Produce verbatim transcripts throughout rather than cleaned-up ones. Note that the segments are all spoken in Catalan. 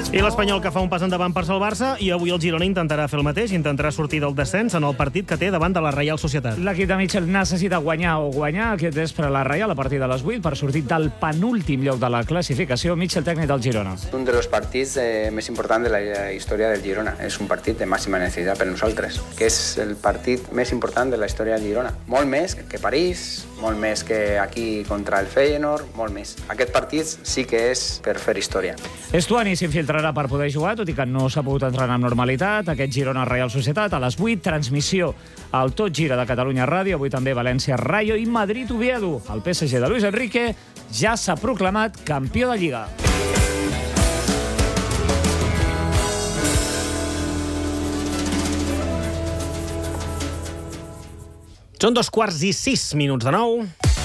I l'Espanyol que fa un pas endavant per salvar-se i avui el Girona intentarà fer el mateix, intentarà sortir del descens en el partit que té davant de la Reial Societat. L'equip de Mitchell necessita guanyar o guanyar aquest vespre la Reial a partir de les vuit per sortir del penúltim lloc de la classificació. Mitchell, tècnic del Girona. Un dels partits eh, més importants de la història del Girona. És un partit de màxima necessitat per nosaltres, que és el partit més important de la història del Girona. Molt més que París, molt més que aquí contra el Feyenoord, molt més. Aquest partit sí que és per fer història. Estuani s'infiltrarà per poder jugar, tot i que no s'ha pogut entrenar amb normalitat. Aquest Girona Reial Societat a les vuit, transmissió al Tot Gira de Catalunya Ràdio, avui també València Rayo i Madrid Oviedo. El P S G de Luis Enrique ja s'ha proclamat campió de Lliga. Són dos quarts i sis minuts de nou.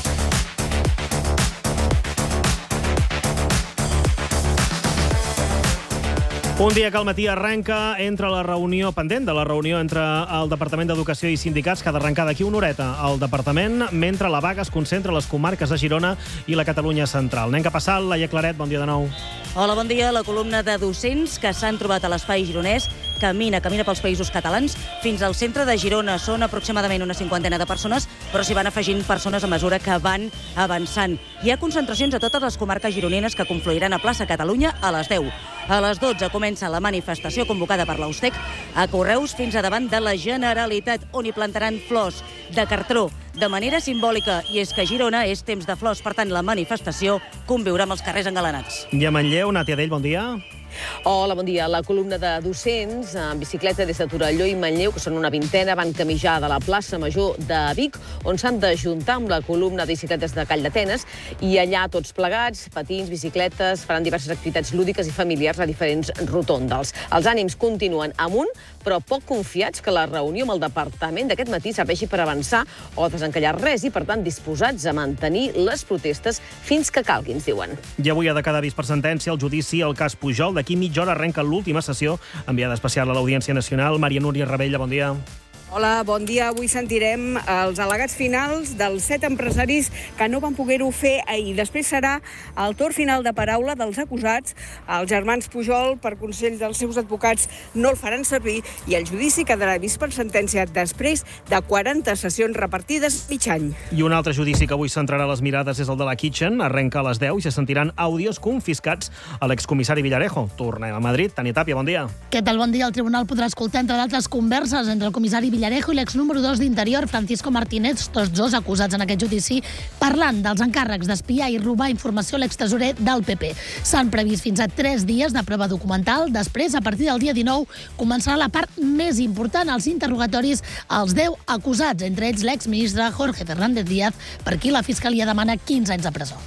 Un dia que al matí arrenca entre la reunió pendent de la reunió entre el Departament d'Educació i sindicats que ha d'arrencar d'aquí una horeta al Departament, mentre la vaga es concentra a les comarques de Girona i la Catalunya central. Anem cap a Salt, Laia Claret, bon dia de nou. Hola, bon dia. La columna de docents que s'han trobat a l'espai gironès camina, camina pels països catalans fins al centre de Girona. Són aproximadament una cinquantena de persones, però s'hi van afegint persones a mesura que van avançant. Hi ha concentracions a totes les comarques gironines que confluiran a plaça Catalunya a les deu. A les dotze comença la manifestació convocada per l'Austec a Correus fins a davant de la Generalitat, on hi plantaran flors de cartró de manera simbòlica. I és que Girona és temps de flors, per tant la manifestació conviurà amb els carrers engalanats. I a Manlleu, Nàtia Dell, bon dia. Hola, bon dia. La columna de docents en bicicleta des de Torelló i Manlleu, que són una vintena, van caminar de la plaça Major de Vic, on s'han d'ajuntar amb la columna de bicicletes de Call d'Atenes, i allà tots plegats, patins, bicicletes, faran diverses activitats lúdiques i familiars a diferents rotondes. Els ànims continuen amunt, però poc confiats que la reunió amb el departament d'aquest matí serveixi per avançar o desencallar res i, per tant, disposats a mantenir les protestes fins que calgui, ens diuen. I avui ha de quedar vist per sentència el judici al cas Pujol. D'aquí mitja hora arrenca l'última sessió, enviada especial a l'Audiència Nacional. Maria Núria Rebella, bon dia. Hola, bon dia. Avui sentirem els al·legats finals dels set empresaris que no van poder-ho fer ahir. Després serà el torn final de paraula dels acusats. Els germans Pujol, per consell dels seus advocats, no el faran servir i el judici quedarà vist per sentència després de quaranta sessions repartides mig any. I un altre judici que avui centrarà les mirades és el de la Kitchen. Arrenca a les deu i se sentiran àudios confiscats a l'excomissari Villarejo. Tornem a Madrid. Tania Tàpia, bon dia. Què tal? Bon dia. El tribunal podrà escoltar, entre d'altres, converses entre el comissari Villarejo Villarejo i l'ex número dos d'Interior, Francisco Martínez, tots dos acusats en aquest judici, parlant dels encàrrecs d'espiar i robar informació a l'extresorer del P P. S'han previst fins a tres dies de prova documental. Després, a partir del dia dinou, començarà la part més important, els interrogatoris als deu acusats, entre ells l'exministre Jorge Fernández Díaz, per qui la Fiscalia demana quinze anys de presó.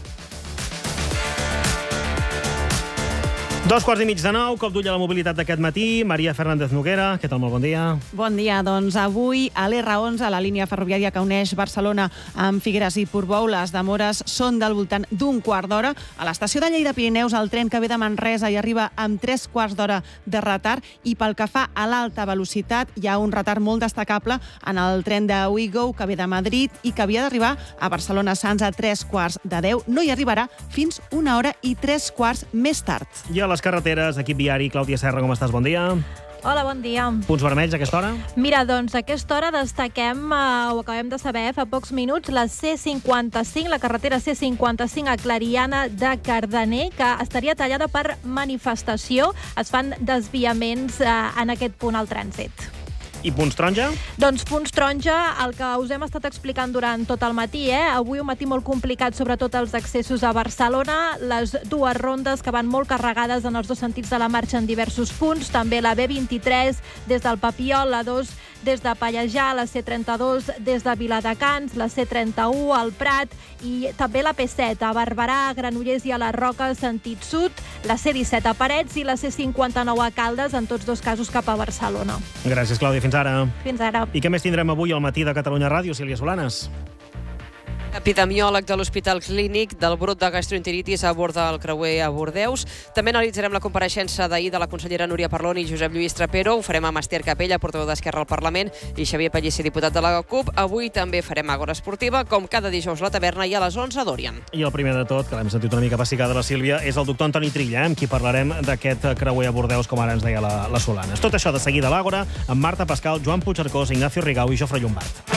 Dos quarts i mig de nou, cop d'ull a la mobilitat d'aquest matí. Maria Fernández Noguera, què tal? Molt bon dia. Bon dia. Doncs avui a l'R onze, la línia ferroviària que uneix Barcelona amb Figueres i Portbou, les demores són del voltant d'un quart d'hora. A l'estació de Lleida Pirineus, el tren que ve de Manresa hi arriba amb tres quarts d'hora de retard, i pel que fa a l'alta velocitat hi ha un retard molt destacable en el tren de Ouigo que ve de Madrid i que havia d'arribar a Barcelona Sants a tres quarts de deu. No hi arribarà fins una hora i tres quarts més tard. I a les carreteres, equip viari, Clàudia Serra, com estàs? Bon dia. Hola, bon dia. Punts vermells a aquesta hora? Mira, doncs a aquesta hora destaquem, eh, ho acabem de saber fa pocs minuts, la C cinquanta-cinc, la carretera C cinquanta-cinc a Clariana de Cardener, que estaria tallada per manifestació. Es fan desviaments eh, en aquest punt al trànsit. I punts taronja? Doncs punts taronja, el que us hem estat explicant durant tot el matí, eh? Avui un matí molt complicat, sobretot els accessos a Barcelona, les dues rondes que van molt carregades en els dos sentits de la marxa en diversos punts, també la B vint-i-tres des del Papiol, la dos des de Pallejà, la C trenta-dos des de Viladecans, la C trenta-u al Prat i també la P set a Barberà, a Granollers i a les Roques, sentit sud, la C disset a Parets i la C cinquanta-nou a Caldes, en tots dos casos cap a Barcelona. Gràcies, Clàudia. Fins ara. Fins ara. I què més tindrem avui al matí de Catalunya Ràdio, Sílvia Solanes? Epidemiòleg de l'Hospital Clínic del brot de gastroenteritis aborda el creuer a Bordeus. També analitzarem la compareixença d'ahir de la consellera Núria Parlon i Josep Lluís Trapero. Ho farem amb Esther Capella, portaveu d'Esquerra al Parlament, i Xavier Pellicer, diputat de la CUP. Avui també farem Àgora Esportiva, com cada dijous la taverna, i a les onze d'Orient. I el primer de tot, que l'hem sentit una mica pessicar de la Sílvia, és el doctor Antoni Trilla, amb qui parlarem d'aquest creuer a Bordeus, com ara ens deia la, la Solanes. Tot això de seguida a l'Àgora, amb Marta Pascal, Joan Puigcercós, Ignacio Rigau i Jofre Llombart.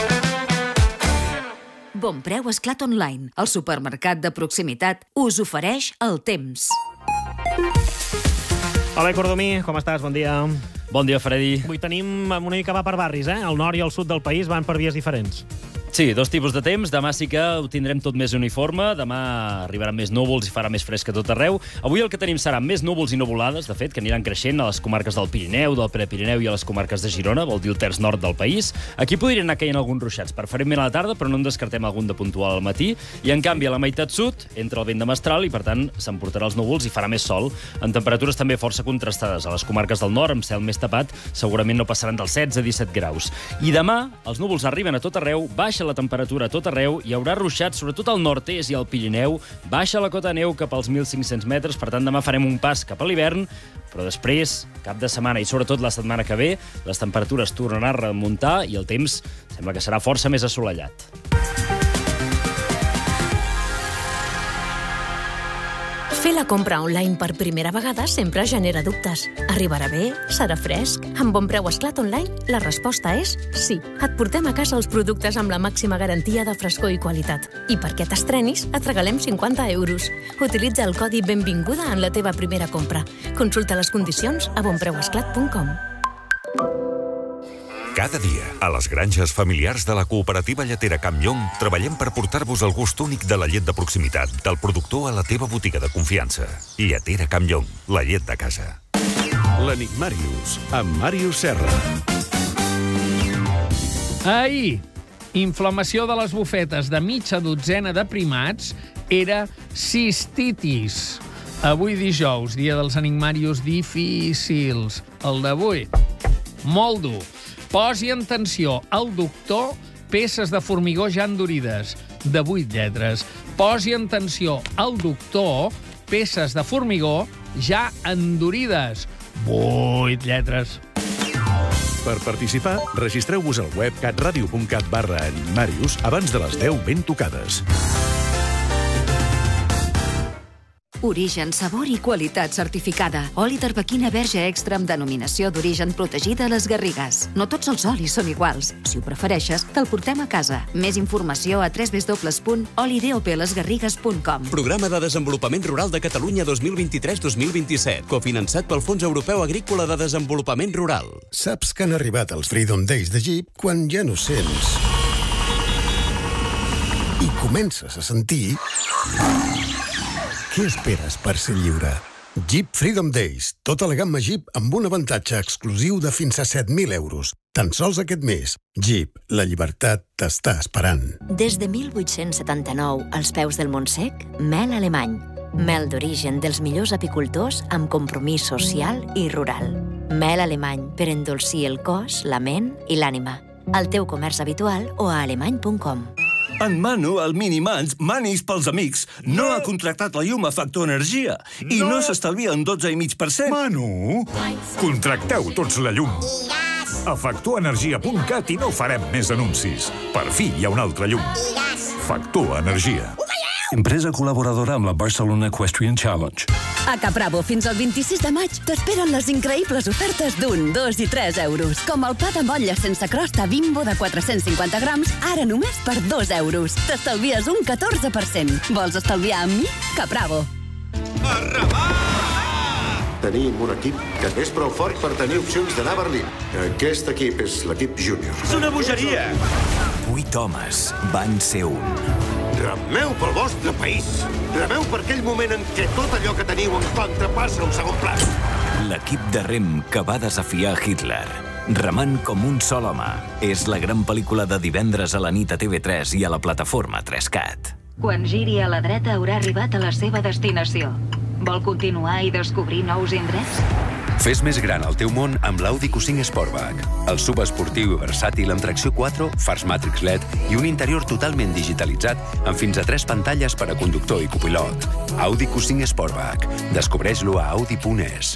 Bonpreu Esclat Online, el supermercat de proximitat, us ofereix el temps. Hola, Cordomí, com estàs? Bon dia. Bon dia, Freddy. Avui tenim una mica va per barris, eh? El nord i el sud del país van per vies diferents. Sí, dos tipus de temps. Demà sí que ho tindrem tot més uniforme. Demà arribaran més núvols i farà més fresc a tot arreu. Avui el que tenim seran més núvols i nuvolades, de fet, que aniran creixent a les comarques del Pirineu, del Prepirineu i a les comarques de Girona, vol dir el terç nord del país. Aquí podrien anar caient alguns ruixats, preferentment a la tarda, però no en descartem algun de puntual al matí. I, en canvi, a la meitat sud entra el vent de mestral i, per tant, s'emportarà els núvols i farà més sol. En temperatures també força contrastades. A les comarques del nord, amb cel més tapat, segurament no passaran dels setze a disset graus. I demà, els núvols arriben a tot arreu, baixa la temperatura a tot arreu, hi haurà ruixats, sobretot al nord-est i al Pirineu, baixa la cota de neu cap als mil cinc-cents metres, per tant demà farem un pas cap a l'hivern, però després, cap de setmana i sobretot la setmana que ve, les temperatures tornaran a remuntar i el temps sembla que serà força més assolellat. Fer la compra online per primera vegada sempre genera dubtes. Arribarà bé? Serà fresc? Amb Bonpreu Esclat Online, la resposta és sí. Et portem a casa els productes amb la màxima garantia de frescor i qualitat. I perquè t'estrenis, et regalem cinquanta euros. Utilitza el codi Benvinguda en la teva primera compra. Consulta les condicions a bonpreu esclat punt com. Cada dia, a les granges familiars de la cooperativa lletera Campllong, treballem per portar-vos el gust únic de la llet de proximitat, del productor a la teva botiga de confiança. Lletera Campllong, la llet de casa. L'Enigmàrius, amb Màrius Serra. Ahir, inflamació de les bufetes de mitja dotzena de primats era cistitis. Avui dijous, dia dels enigmàrius difícils. El d'avui, molt dur. Posi en tensió al doctor peces de formigó ja endurides, de vuit lletres. Posi en tensió al doctor peces de formigó ja endurides, vuit lletres. Per participar, registreu-vos al web catradio punt cat barra enigmàrius abans de les deu ben tocades. Origen, sabor i qualitat certificada. Oli d'arbequina verge extra amb denominació d'origen protegida a les Garrigues. No tots els olis són iguals. Si ho prefereixes, te'l portem a casa. Més informació a w w w punt oli d o p les garrigues punt com. Programa de Desenvolupament Rural de Catalunya dos mil vint-i-tres dos mil vint-i-set, cofinançat pel Fons Europeu Agrícola de Desenvolupament Rural. Saps que han arribat els Freedom Days de Jeep quan ja no sents i comences a sentir... Què esperes per ser lliure? Jeep Freedom Days. Tota la gamma Jeep amb un avantatge exclusiu de fins a set mil euros. Tan sols aquest mes. Jeep, la llibertat t'està esperant. Des de mil vuit-cents setanta-nou, als peus del Montsec, mel alemany. Mel d'origen dels millors apicultors amb compromís social i rural. Mel alemany per endolcir el cos, la ment i l'ànima. Al teu comerç habitual o a alemany punt com. En Manu, el Minimans, Manis pels amics, no, no ha contractat la llum a Factor Energia i no, no s'estalvia un dotze coma cinc per cent. Manu, contracteu tots la llum. A factor energia punt cat i no farem més anuncis. Per fi hi ha una altra llum. Factor Energia. Empresa col·laboradora amb la Barcelona Equestrian Challenge. A Capravo, fins al vint-i-sis de maig, t'esperen les increïbles ofertes d'un, dos i tres euros. Com el pa de motlla sense crosta Bimbo de quatre-cents cinquanta grams, ara només per dos euros. T'estalvies un catorze per cent. Vols estalviar amb mi? Capravo. Tenim un equip que és prou fort per tenir opcions d'anar a Berlín. Aquest equip és l'equip júnior. És una bogeria! Vuit homes van ser un. Remeu pel vostre país. Remeu per aquell moment en què tot allò que teniu en contra passa a un segon pla. L'equip de rem que va desafiar Hitler. Remant com un sol home. És la gran pel·lícula de divendres a la nit a T V tres i a la plataforma tres cat. Quan giri a la dreta haurà arribat a la seva destinació. Vol continuar i descobrir nous indrets? Fes més gran el teu món amb l'Audi Q cinc Sportback. El sub esportiu i versàtil amb tracció quatre, fars Matrix L E D i un interior totalment digitalitzat amb fins a tres pantalles per a conductor i copilot. Audi Q cinc Sportback. Descobreix-lo a audi punt es.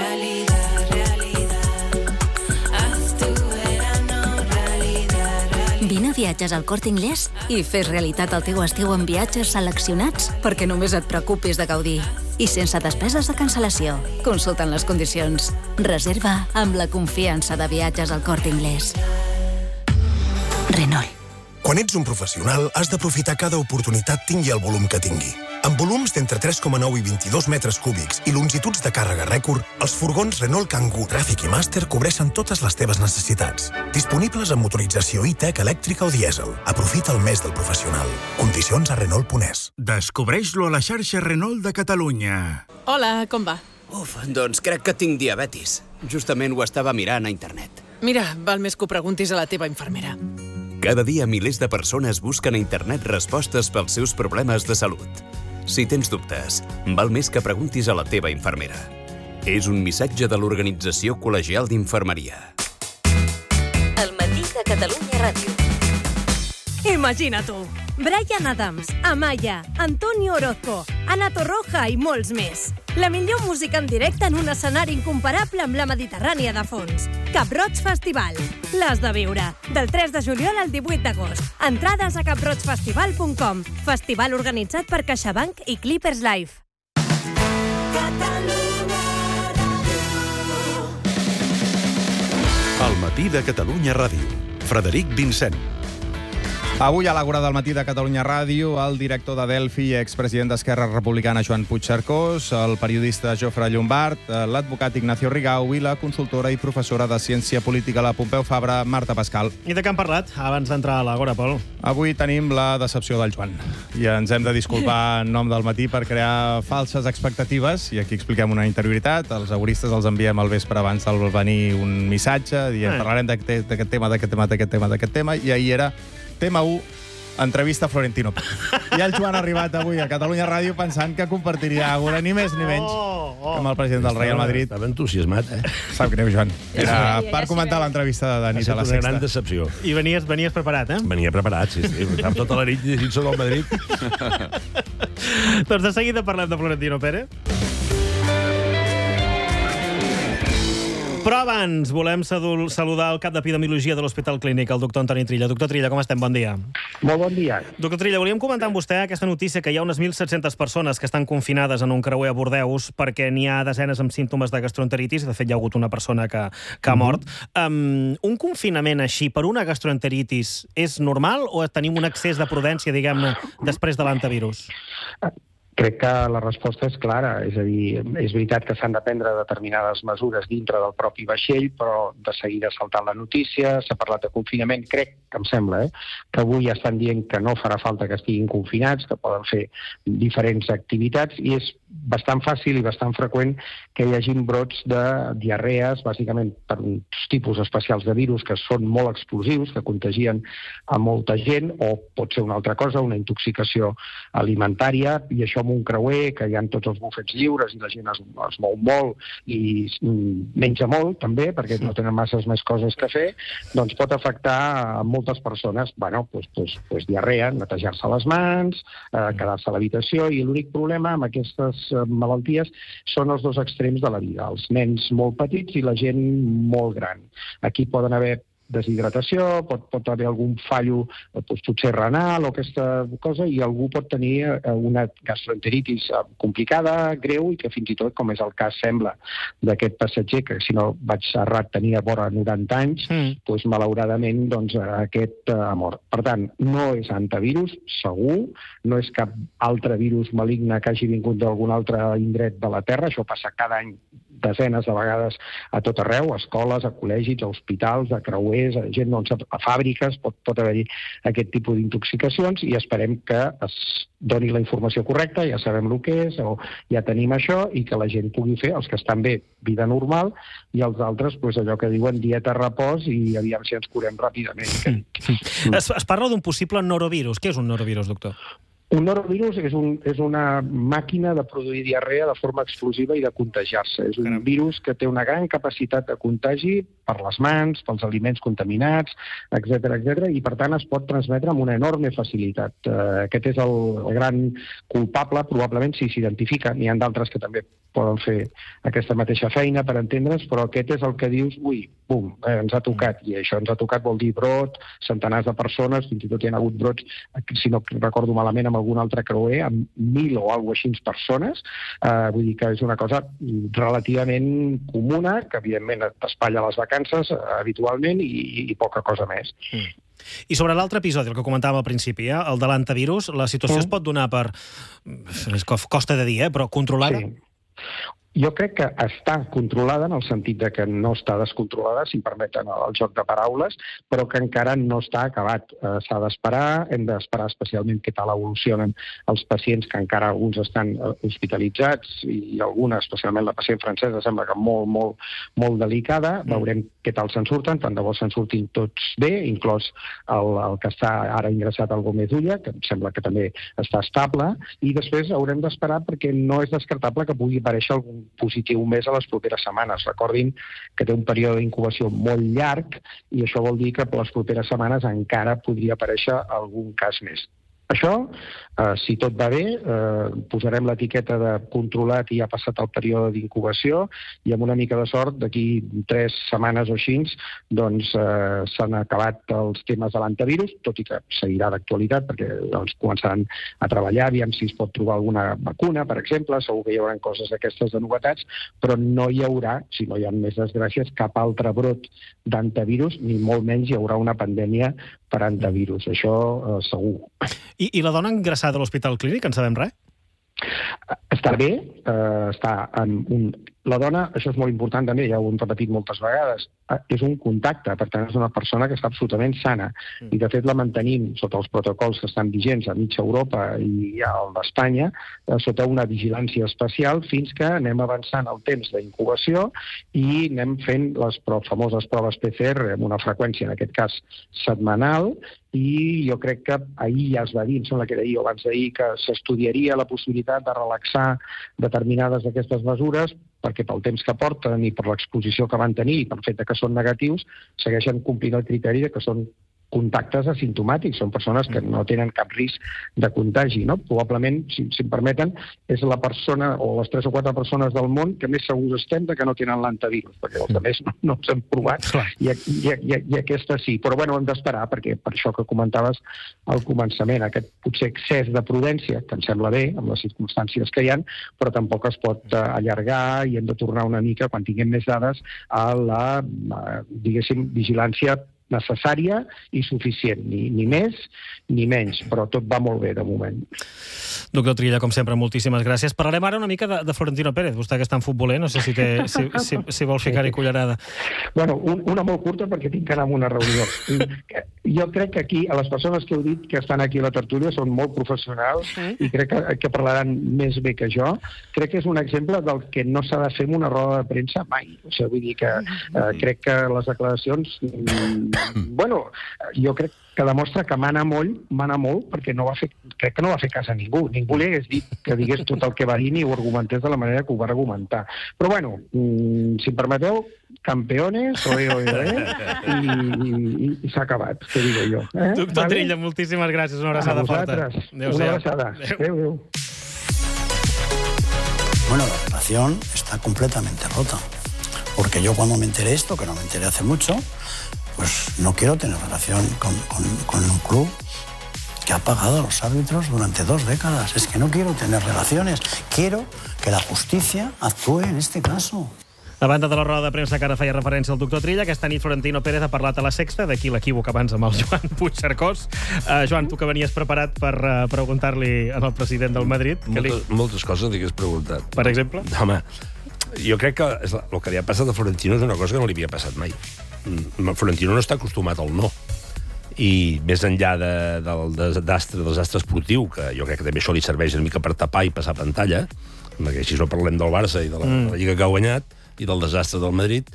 Vine a Viatges al Corte Inglés i fes realitat el teu estiu amb viatges seleccionats perquè només et preocupis de gaudir. I sense despeses de cancel·lació. Consulta'n les condicions. Reserva amb la confiança de Viatges al Corte Inglés. Renault. Quan ets un professional, has d'aprofitar cada oportunitat tingui el volum que tingui. Amb volums d'entre tres coma nou i vint-i-dos metres cúbics i longituds de càrrega rècord, els furgons Renault Kangoo, Traffic i Master cobreixen totes les teves necessitats. Disponibles amb motorització e-tech, elèctrica o dièsel. Aprofita el mes del professional. Condicions a Renault punt es. Descobreix-lo a la xarxa Renault de Catalunya. Hola, com va? Uf, doncs crec que tinc diabetis. Justament ho estava mirant a internet. Mira, val més que ho preguntis a la teva infermera. Cada dia milers de persones busquen a internet respostes pels seus problemes de salut. Si tens dubtes, val més que preguntis a la teva infermera. És un missatge de l'Organització Col·legial d'Infermeria. El matí de Catalunya Ràdio. Imagina tu, Bryan Adams, Amaya, Antonio Orozco, Ana Torroja i molts més. La millor música en directe en un escenari incomparable amb la Mediterrània de fons. Cap Roig Festival. L'has de viure. Del tres de juliol al divuit d'agost. Entrades a cap roig festival punt com. Festival organitzat per CaixaBank i Clippers Live. El matí de Catalunya Ràdio. Frederic Vincent. Avui a l'Àgora del matí de Catalunya Ràdio, el director de Delphi i expresident d'Esquerra Republicana Joan Puigcercós, el periodista Jofre Llombart, l'advocat Ignacio Rigau i la consultora i professora de Ciència Política a la Pompeu Fabra, Marta Pascal. I de què hem parlat abans d'entrar a l'Àgora, Pol? Avui tenim la decepció del Joan. I ens hem de disculpar en nom del matí per crear falses expectatives. I aquí expliquem una interioritat. Els agoristes els enviem al vespre abans del venir un missatge dient parlarem d'aquest tema, d'aquest tema, d'aquest tema, d'aquest tema. I ahir era tema u, entrevista a Florentino Pérez. I el Joan ha arribat avui a Catalunya Ràdio pensant que compartiria Àgora ni més ni menys oh, oh. que amb el president del Real Madrid. Estava entusiasmat, eh? Sap greu, Joan. Era per comentar l'entrevista de nit a la Sexta. Ha estat una gran decepció. I venies, venies preparat, eh? Venia preparat, sí, sí. Estava tota la nit llegint sobre el Madrid. Doncs de seguida parlem de Florentino Pérez. Però abans volem saludar el cap d'Epidemiologia de l'Hospital Clínic, el doctor Antoni Trilla. Doctor Trilla, com estem? Bon dia. Molt bon dia. Doctor Trilla, volíem comentar amb vostè aquesta notícia que hi ha unes mil set-centes persones que estan confinades en un creuer a Bordeus perquè n'hi ha desenes amb símptomes de gastroenteritis. De fet, hi ha hagut una persona que, que ha mort. Um, un confinament així per una gastroenteritis és normal o tenim un excés de prudència, diguem-ne, després de l'antivirus? Crec que la resposta és clara, és a dir, és veritat que s'han de prendre determinades mesures dintre del propi vaixell, però de seguida saltant la notícia, s'ha parlat de confinament, crec que em sembla, eh, que avui ja estan dient que no farà falta que estiguin confinats, que poden fer diferents activitats, i és bastant fàcil i bastant freqüent que hi hagi brots de diarrees, bàsicament per uns tipus especials de virus que són molt explosius, que contagien a molta gent, o pot ser una altra cosa, una intoxicació alimentària, i això amb un creuer, que hi ha tots els bufets lliures i la gent es, es mou molt i menja molt, també, perquè no tenen masses més coses que fer, doncs pot afectar a moltes persones. Bueno, doncs, doncs, doncs diarrea, netejar-se les mans, eh, quedar-se a l'habitació, i l'únic problema amb aquestes malalties són els dos extrems de la vida, els nens molt petits i la gent molt gran. Aquí poden haver deshidratació, pot, pot haver algun fallo, doncs, potser renal o aquesta cosa, i algú pot tenir una gastroenteritis complicada, greu, i que fins i tot, com és el cas, sembla, d'aquest passatger, que si no vaig errat tenia vora noranta anys, mm. doncs, malauradament doncs, aquest ha mort. Per tant, no és antivirus, segur, no és cap altre virus maligne que hagi vingut d'algun altre indret de la Terra, això passa cada any desenes de vegades a tot arreu, a escoles, a col·legis, a hospitals, a creuers, a gent, doncs, a fàbriques, pot, pot haver-hi aquest tipus d'intoxicacions, i esperem que es doni la informació correcta, ja sabem el que és, o ja tenim això, i que la gent pugui fer, els que estan bé, vida normal, i els altres, doncs, allò que diuen dieta, repòs, i aviam si ens curem ràpidament. Es, es parla d'un possible norovirus. Què és un norovirus, doctor? Un norovirus és, un, és una màquina de produir diarrea de forma explosiva i de contagiar-se. És un virus que té una gran capacitat de contagi per les mans, pels aliments contaminats, etcètera, etcètera, i per tant es pot transmetre amb una enorme facilitat. Uh, aquest és el, el gran culpable, probablement si s'identifica. N'hi ha d'altres que també poden fer aquesta mateixa feina per entendre's, però aquest és el que dius, ui, bum, eh, ens ha tocat, i això ens ha tocat vol dir brot, centenars de persones, fins i tot hi ha hagut brots, si no recordo malament, amb algun altre creuer, amb mil o alguna cosa així persones, eh, vull dir que és una cosa relativament comuna, que evidentment t'espatlla a les vacances eh, habitualment i, i poca cosa més. Mm. I sobre l'altre episodi, el que comentàvem al principi, eh, el de l'antivirus, la situació mm. es pot donar per... costa de dir, eh, però controlada? Sí. Jo crec que està controlada en el sentit de que no està descontrolada, si em permeten el joc de paraules, però que encara no està acabat. Eh, s'ha d'esperar, hem d'esperar especialment què tal evolucionen els pacients, que encara alguns estan hospitalitzats, i alguna, especialment la pacient francesa, sembla que molt, molt, molt delicada. Mm. Veurem què tal se'n surten, tant de bo se'n surtin tots bé, inclòs el, el que està ara ingressat al Gómez Ulla, que em sembla que també està estable, i després haurem d'esperar perquè no és descartable que pugui aparèixer algun positiu més a les properes setmanes. Recordin que té un període d'incubació molt llarg i això vol dir que per les properes setmanes encara podria aparèixer algun cas més. Això, eh, si tot va bé, eh, posarem l'etiqueta de controlat i ha passat el període d'incubació i amb una mica de sort, d'aquí tres setmanes o així, doncs eh, s'han acabat els temes de l'antivirus, tot i que seguirà d'actualitat perquè doncs, començaran a treballar, aviam si es pot trobar alguna vacuna, per exemple, segur que hi haurà coses d'aquestes de novetats, però no hi haurà, si no hi ha més desgràcies, cap altre brot d'antivirus, ni molt menys hi haurà una pandèmia per antivirus, això eh, segur. I, I la dona ingressada a l'Hospital Clínic, en sabem res? Està bé, eh, està en un... La dona, això és molt important també, ja ho hem repetit moltes vegades, és un contacte, per tant és una persona que està absolutament sana. Mm. I de fet la mantenim sota els protocols que estan vigents a mitja Europa i al d'Espanya, sota una vigilància especial fins que anem avançant el temps d'incubació i anem fent les famoses proves P C R amb una freqüència, en aquest cas setmanal, i jo crec que ahir ja es va dir, em sembla que era ahir o abans d'ahir, que s'estudiaria la possibilitat de relaxar determinades d'aquestes mesures perquè pel temps que porten i per l'exposició que van tenir i pel fet que són negatius, segueixen complint el criteri de que són contactes asimptomàtics, són persones que no tenen cap risc de contagi, no? Probablement, si, si em permeten, és la persona o les tres o quatre persones del món que més segurs estem de que no tenen l'antivirus, perquè els altres no, no ens hem provat i, i, i, i aquesta sí. Però bueno, hem d'esperar, perquè per això que comentaves al començament, aquest potser excés de prudència, que em sembla bé, amb les circumstàncies que hi ha, però tampoc es pot uh, allargar i hem de tornar una mica, quan tinguem més dades, a la, uh, diguéssim, vigilància necessària i suficient, ni, ni més ni menys, però tot va molt bé de moment. Doctor Trilla, com sempre, moltíssimes gràcies. Parlarem ara una mica de, de Florentino Pérez, vostè que està en futboler, no sé si, té, si, si, si vol ficar-hi cullerada. Bueno, un, una molt curta perquè tinc que anar a una reunió. Jo crec que aquí, a les persones que heu dit que estan aquí a la tertúlia, són molt professionals i crec que, que parlaran més bé que jo. Crec que és un exemple del que no s'ha de fer en una roda de premsa mai. O sigui, vull dir que eh, crec que les declaracions... Bueno, jo crec que demostra que mana molt, mana molt, perquè no va fer, crec que no va fer cas a ningú. Ningú li hagués dit que digués tot el que va dir ni ho argumentés de la manera que ho va argumentar. Però bueno, mmm, si em permeteu, campeones, oe, oe, oe, i, i, i s'ha acabat, què digo jo. Eh? Doctor ¿Vale? Trilla, moltíssimes gràcies, una abraçada forta. Una abraçada. Adéu, adéu. Bueno, la relación está completamente rota. Porque yo cuando me enteré esto, que no me enteré hace mucho, pues no quiero tener relación con, con, con un club que ha pagado a los árbitros durante dos décadas. Es que no quiero tener relaciones. Quiero que la justicia actúe en este caso. A banda de la roda de premsa que ara feia referència al doctor Trilla, aquesta nit Florentino Pérez ha parlat a La Sexta, d'aquí l'equívoc abans amb el Joan Puigcercós. Uh, Joan, tu que venies preparat per uh, preguntar-li al president del Madrid... Moltes, li... moltes coses li hagués preguntat. Per exemple? Home, jo crec que el que li ha passat a Florentino és una cosa que no li havia passat mai. Florentino no està acostumat al no. I més enllà de, del desastre, del desastre esportiu, que jo crec que també això li serveix una mica per tapar i passar pantalla, perquè així no parlem del Barça i de la, mm. de la Lliga que ha guanyat, i del desastre del Madrid,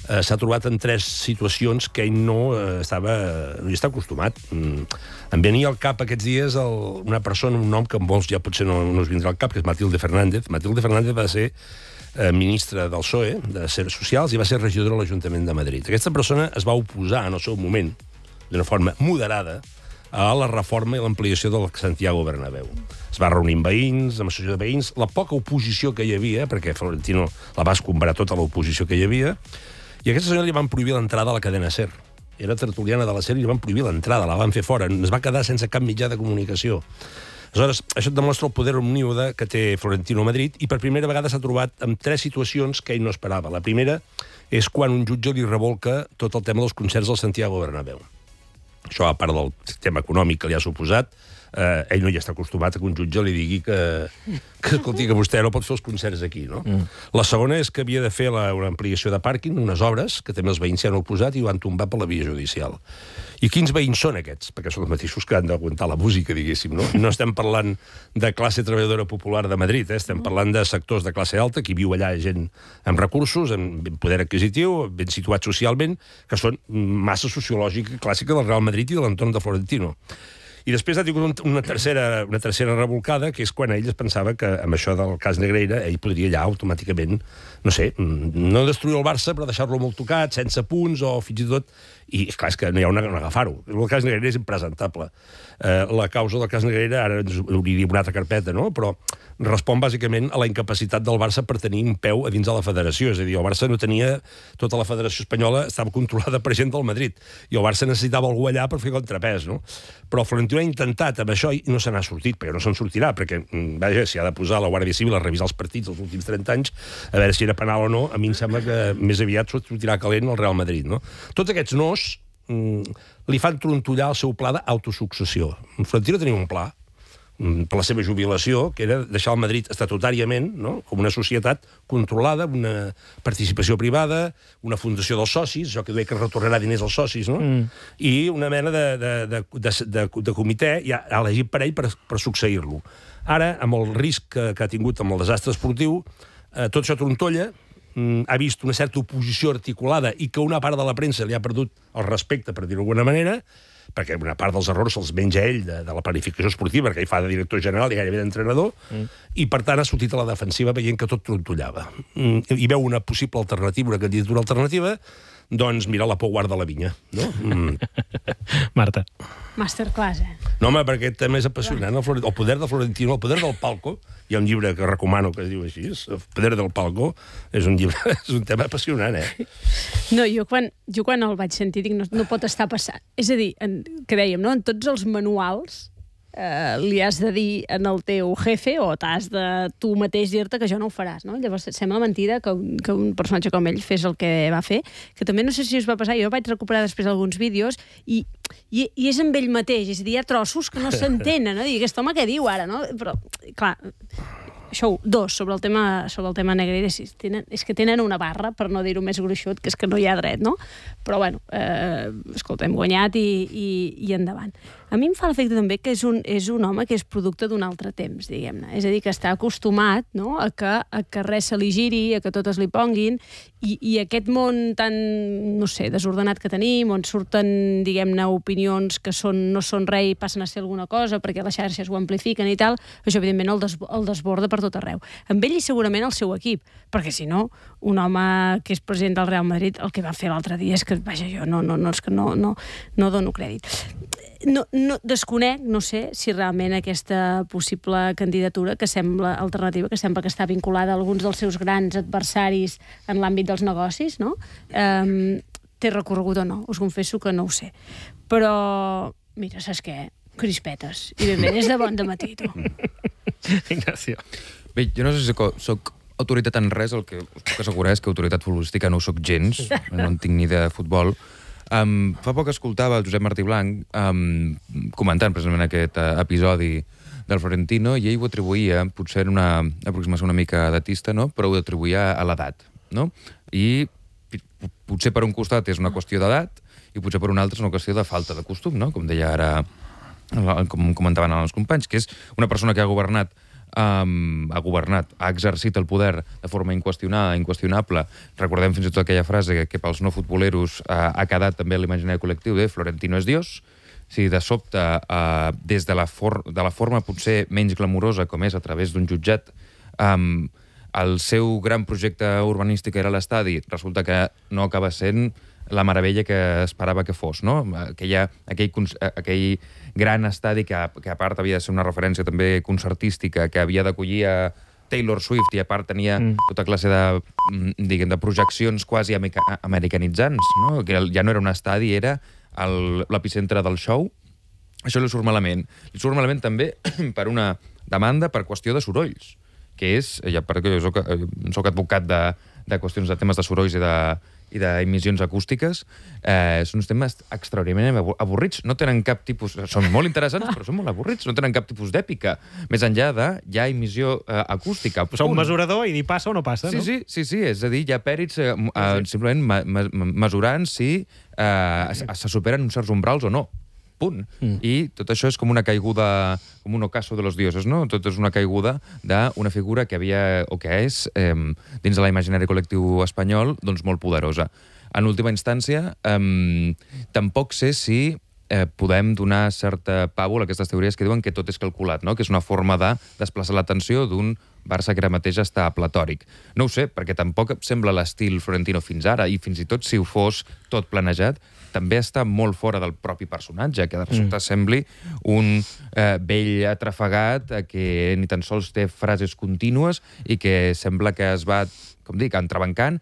eh, s'ha trobat en tres situacions que ell no eh, estava, no hi està acostumat. Mm. Em venia al cap aquests dies el, una persona, un nom que molts ja potser no, no us vindrà al cap, que és Matilde Fernández. Matilde Fernández va ser eh, ministra del P S O E, de Afers Socials, i va ser regidora a l'Ajuntament de Madrid. Aquesta persona es va oposar en el seu moment, d'una forma moderada, a la reforma i l'ampliació del Santiago Bernabéu. Es va reunir amb veïns, amb associació de veïns, la poca oposició que hi havia, perquè Florentino la va escombrar tota l'oposició que hi havia, i a aquesta senyora li van prohibir l'entrada a la cadena SER. Era tertuliana de la SER i li van prohibir l'entrada, la van fer fora. Es va quedar sense cap mitjà de comunicació. Aleshores, això et demostra el poder omníode que té Florentino a Madrid i per primera vegada s'ha trobat amb tres situacions que ell no esperava. La primera és quan un jutge li revolca tot el tema dels concerts al Santiago Bernabéu. Això, a part del tema econòmic que li ha suposat, eh, ell no hi està acostumat a que un jutge li digui que, que, escolti, que vostè no pot fer els concerts aquí, no? Mm. La segona és que havia de fer la, una ampliació de pàrquing, unes obres, que també els veïns s'hi han oposat i ho han tombat per la via judicial. I quins veïns són aquests? Perquè són els mateixos que han d'aguantar la música, diguéssim, no? No estem parlant de classe treballadora popular de Madrid, eh? Estem parlant de sectors de classe alta, que viu allà gent amb recursos, amb poder adquisitiu, ben situats socialment, que són massa sociològica clàssica del Real Madrid i de l'entorn de Florentino. I després ha tingut una tercera, una tercera revolcada, que és quan ell es pensava que amb això del cas Negreira ell podria ja automàticament, no sé, no destruir el Barça, però deixar-lo molt tocat, sense punts, o fins i tot... I, esclar, és que no hi ha on agafar-ho. El cas Negreira és impresentable. Eh, la causa del cas Negreira, ara ens obriria una altra carpeta, no? Però respon bàsicament a la incapacitat del Barça per tenir un peu a dins de la federació. És a dir, el Barça no tenia... Tota la federació espanyola estava controlada per gent del Madrid. I el Barça necessitava algú allà per fer contrapès, no? Però Florentino ha intentat amb això i no se n'ha sortit, perquè no se'n sortirà, perquè, vaja, si ha de posar la Guàrdia Civil a revisar els partits dels últims trenta anys, a veure si era penal o no, a mi em sembla que més aviat sortirà calent el Real Madrid, no? Tots aquests nos li fan trontollar el seu pla d'autosuccessió. Florentino tenia un pla per la seva jubilació, que era deixar el Madrid estatutàriament, no? Com una societat controlada, una participació privada, una fundació dels socis, això que diu que retornarà diners als socis, no? Mm. I una mena de, de, de, de, de, de comitè ja elegit per ell per, per succeir-lo. Ara, amb el risc que, que ha tingut amb el desastre esportiu, eh, tot això trontolla, ha vist una certa oposició articulada i que una part de la premsa li ha perdut el respecte, per dir-ho d'alguna manera, perquè una part dels errors se'ls menja ell de, de la planificació esportiva, perquè ell fa de director general i gairebé d'entrenador, mm. i per tant ha sortit a la defensiva veient que tot trontollava. Mm, I veu una possible alternativa, una candidatura alternativa, doncs mira, la por guarda la vinya, no? Mm. Marta. Masterclass, eh? No, home, perquè aquest tema és apassionant. El, el poder de Florentino, el poder del palco, hi ha un llibre que recomano que es diu així, El poder del palco, és un llibre, és un tema apassionant, eh? No, jo quan, jo quan el vaig sentir dic, no, no pot estar passant. És a dir, en, que dèiem, no? En tots els manuals eh, li has de dir en el teu jefe o t'has de tu mateix dir-te que això no ho faràs, no? Llavors et sembla mentida que, que un personatge com ell fes el que va fer, que també no sé si us va passar, jo vaig recuperar després alguns vídeos i, i, i és amb ell mateix, és a dir, hi ha trossos que no s'entenen, no? I aquest home què diu ara, no? Però, clar, això, dos, sobre el tema, sobre el tema Negreira, sí, tenen, és que tenen una barra, per no dir-ho més gruixut, que és que no hi ha dret, no? Però, bueno, eh, escolta, hem guanyat i, i, i endavant. A mi em fa l'efecte també que és un, és un home que és producte d'un altre temps, diguem-ne. És a dir, que està acostumat, no?, a que, a que res se li giri, a que totes li ponguin, i, i aquest món tan, no sé, desordenat que tenim, on surten, diguem-ne, opinions que són, no són res i passen a ser alguna cosa, perquè les xarxes ho amplifiquen i tal, això, evidentment, el, des, el desborda per tot arreu. Amb ell i segurament el seu equip, perquè, si no, un home que és president del Real Madrid, el que va fer l'altre dia és que, vaja, jo no, no, no, és que no, no, no dono crèdit. No, no, desconec, no sé, si realment aquesta possible candidatura que sembla alternativa, que sembla que està vinculada a alguns dels seus grans adversaris en l'àmbit dels negocis, no? Um, té recorregut o no, us confesso que no ho sé. Però, mira, saps què? Crispetes. I ben bé, és de bon dematí, tu. Ignacio. Bé, jo no sé si soc autoritat en res, el que us puc assegurar és que autoritat futbolística no ho soc gens, no en tinc ni de futbol. Um, fa poc escoltava el Josep Martí Blanc um, comentant precisament aquest uh, episodi del Florentino i ell ho atribuïa, potser una aproximació una mica datista, no? Però ho atribuïa a l'edat, no? I potser per un costat és una qüestió d'edat i potser per un altre és una qüestió de falta de costum, no? Com deia ara, com comentaven els companys, que és una persona que ha governat um, ha governat, ha exercit el poder de forma inqüestionada, inqüestionable. Recordem fins i tot aquella frase que, que pels no futboleros uh, ha quedat també a l'imaginari col·lectiu de Florentino és Dios. Si de sobte, uh, des de la, for de la forma potser menys glamurosa, com és a través d'un jutjat, um, el seu gran projecte urbanístic era l'estadi, resulta que no acaba sent la meravella que esperava que fos, no? Aquella, aquell, aquell gran estadi que, que a part havia de ser una referència també concertística, que havia d'acollir a Taylor Swift i a part tenia mm. tota classe de, diguem, de projeccions quasi americanitzants, no? Que ja no era un estadi, era l'epicentre del show. Això li surt malament. Li surt malament també per una demanda per qüestió de sorolls, que és, ja perquè jo soc, soc advocat de, de qüestions de temes de sorolls i de i d'emissions acústiques, eh, són uns temes extraordinàriament avorrits. No tenen cap tipus... Són molt interessants, però són molt avorrits. No tenen cap tipus d'èpica. Més enllà de ja emissió eh, acústica. Posar un mesurador i dir passa o no passa, sí, no? Sí, sí, sí. És a dir, hi ha pèrits eh, eh, simplement ma ma mesurant si eh, se superen uns certs umbrals o no. Punt. Mm. I tot això és com una caiguda, com un ocaso de los dioses, no? Tot és una caiguda d'una figura que havia, o que és, eh, dins de l'imaginari col·lectiu espanyol, doncs molt poderosa. En última instància, eh, tampoc sé si eh, podem donar certa pàbul a aquestes teories que diuen que tot és calculat, no? Que és una forma de desplaçar l'atenció d'un Barça que ara mateix està platòric. No ho sé, perquè tampoc sembla l'estil Florentino fins ara, i fins i tot si ho fos tot planejat, també està molt fora del propi personatge, que de resulta mm. sembli un eh, vell atrafegat eh, que ni tan sols té frases contínues i que sembla que es va, com dic, entrebancant,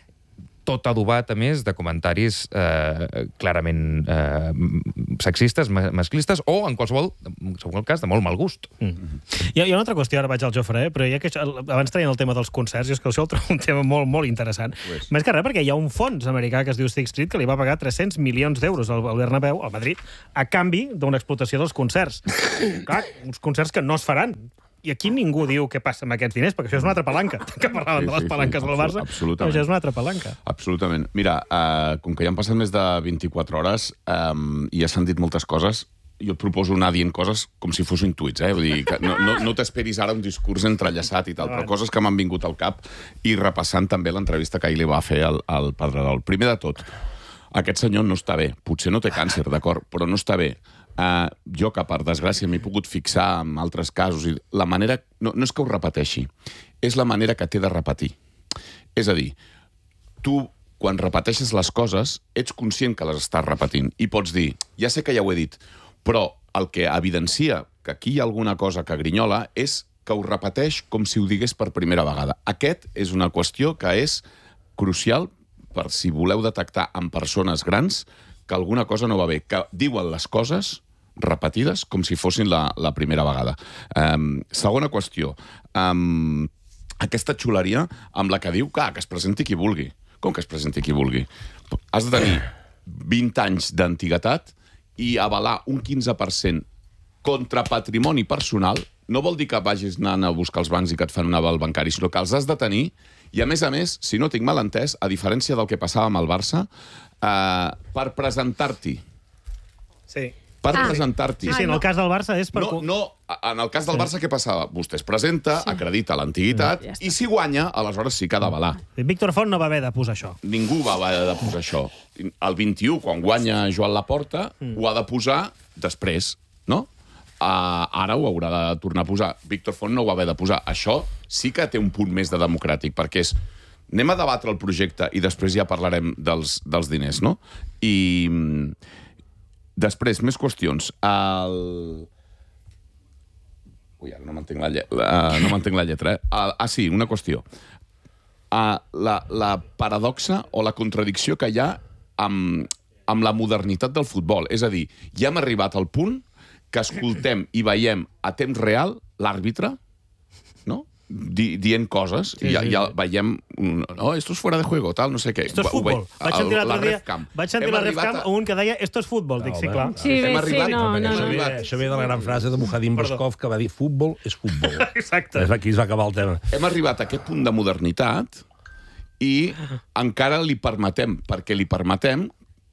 tot adobat, a més, de comentaris eh, clarament eh, sexistes, masclistes, o, en qualsevol, en qualsevol cas, de molt mal gust. Mm. Hi, ha, hi ha una altra qüestió, ara vaig al Jofre, eh? Però ja que això, abans traient el tema dels concerts, i és que això el trobo un tema molt, molt interessant. Pues. Més que res, perquè hi ha un fons americà que es diu Sixth Street que li va pagar tres-cents milions d'euros al Bernabéu, al Madrid, a canvi d'una explotació dels concerts. Clar, uns concerts que no es faran. I aquí ningú diu què passa amb aquests diners, perquè això és una altra palanca, que parlaven sí, de les sí, palanques sí, del Barça, però això és una altra palanca. Absolutament. Mira, uh, com que ja han passat més de vint-i-quatre hores um, i ja s'han dit moltes coses, jo et proposo anar dient coses com si fossin tuits, eh? Vull dir, que no, no, no t'esperis ara un discurs entrellaçat i tal, però coses que m'han vingut al cap i repassant també l'entrevista que ahir li va fer al, al Pedrerol. Primer de tot, aquest senyor no està bé. Potser no té càncer, d'acord, però no està bé. Uh, jo, que per desgràcia m'he pogut fixar en altres casos, i la manera... No, no és que ho repeteixi, és la manera que té de repetir. És a dir, tu, quan repeteixes les coses, ets conscient que les estàs repetint i pots dir, ja sé que ja ho he dit, però el que evidencia que aquí hi ha alguna cosa que grinyola és que ho repeteix com si ho digués per primera vegada. Aquest és una qüestió que és crucial per si voleu detectar en persones grans que alguna cosa no va bé, que diuen les coses repetides com si fossin la, la primera vegada. Um, segona qüestió. Um, aquesta xuleria amb la que diu que, ah, que es presenti qui vulgui. Com que es presenti qui vulgui? Has de tenir vint anys d'antiguitat i avalar un quinze per cent contra patrimoni personal. No vol dir que vagis anant a buscar els bancs i que et fan un aval bancari, sinó que els has de tenir. I, a més a més, si no tinc mal entès, a diferència del que passava amb el Barça, eh, per presentar-t'hi. Sí. Per ah. presentar-t'hi. Sí, sí, en el cas del Barça és per... No, no, en el cas del Barça què passava? Vostè es presenta, sí. acredita l'antiguitat, mm, ja i si guanya, aleshores sí que ha d'avalar. Víctor Font no va haver de posar això. Ningú va haver de posar això. El vint-i-u, quan guanya Joan Laporta, mm. ho ha de posar després, no? Uh, ara ho haurà de tornar a posar. Víctor Font no ho va haver de posar. Això sí que té un punt més de democràtic, perquè és... Anem a debatre el projecte i després ja parlarem dels, dels diners, no? I... Després, més qüestions. El... Ui, ara no m'entenc la, lle... uh, no m'entenc la lletra, eh? Uh, ah, sí, una qüestió. Uh, la, la paradoxa o la contradicció que hi ha amb, amb la modernitat del futbol. És a dir, ja hem arribat al punt que escoltem i veiem a temps real l'àrbitre, no? Di, dient coses, sí, i ja, sí, ja veiem no, esto es fuera de juego, tal, no sé què. Esto es futbol. Vaig sentir l'altre dia, vaig sentir la RefCam a... un que deia esto es futbol, dic, sí, clar. Sí, bé, sí, no, no, no. Això, ve, això ve de la gran frase de Mujadim Boskov, que va dir futbol és futbol. Exacte. Aquí es va acabar el tema. Hem arribat a aquest punt de modernitat i encara li permetem, perquè li permetem,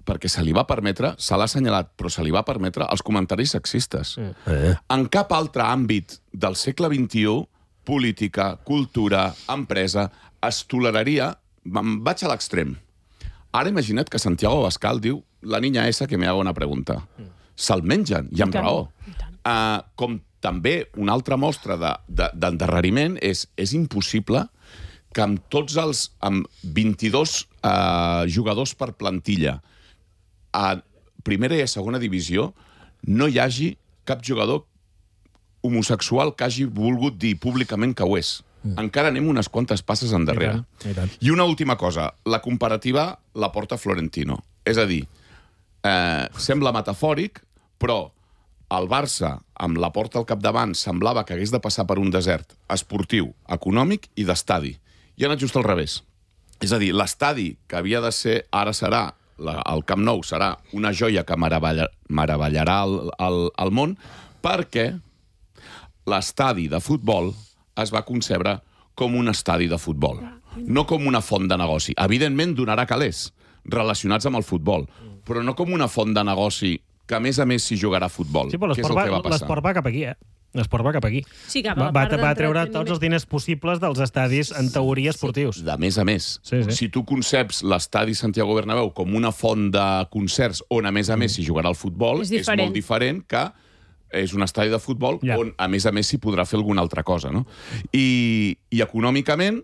perquè se li va permetre, se l'ha assenyalat, però se li va permetre els comentaris sexistes. Eh. En cap altre àmbit del segle vint-i-u, política, cultura, empresa, es toleraria... Em vaig a l'extrem. Ara imagina't que Santiago Abascal diu la niña esa que me haga una pregunta. Se'l mengen, i amb raó. Uh, com també una altra mostra d'endarreriment és, és impossible que amb tots els amb vint-i-dos uh, jugadors per plantilla a primera i a segona divisió no hi hagi cap jugador homosexual que hagi volgut dir públicament que ho és. Mm. Encara anem unes quantes passes endarrere. I tant, i tant. I una última cosa, la comparativa la porta Florentino. És a dir, eh, sembla metafòric, però el Barça, amb la Porta al capdavant, semblava que hagués de passar per un desert esportiu, econòmic i d'estadi. I ha anat just al revés. És a dir, l'estadi que havia de ser, ara serà, la, el Camp Nou serà una joia que meravella, meravellarà el, el, el món, perquè l'estadi de futbol es va concebre com un estadi de futbol, no com una font de negoci. Evidentment donarà calés relacionats amb el futbol, però no com una font de negoci que, a més a més, s'hi jugarà a futbol. Sí, però que és el que va passar. L'esport va cap aquí, eh? L'esport va cap aquí. Sí, cap va, va, va treure tots els diners possibles dels estadis, en teoria, esportius. De més a més. Sí, sí. Si tu conceps l'estadi Santiago Bernabéu com una font de concerts on, a més a més, s'hi jugarà el futbol, és, és molt diferent que és un estadi de futbol ja. On, a més a més, s'hi podrà fer alguna altra cosa. No? I, I econòmicament,